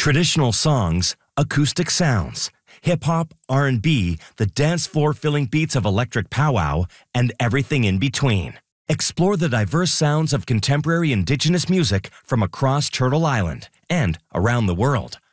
Traditional songs, acoustic sounds, hip-hop, R&B, the dance floor-filling beats of electric powwow, and everything in between. Explore the diverse sounds of contemporary indigenous music from across Turtle Island and around the world.